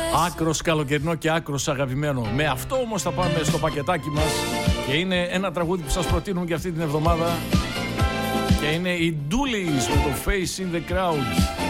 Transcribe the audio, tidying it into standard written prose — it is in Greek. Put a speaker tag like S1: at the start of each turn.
S1: Άκρος καλοκαιρινό και άκρος αγαπημένο. Με αυτό όμως θα πάμε στο πακετάκι μας. Και είναι ένα τραγούδι που σας προτείνουμε και αυτή την εβδομάδα. Και είναι οι Doolies με το Face in the Crowd.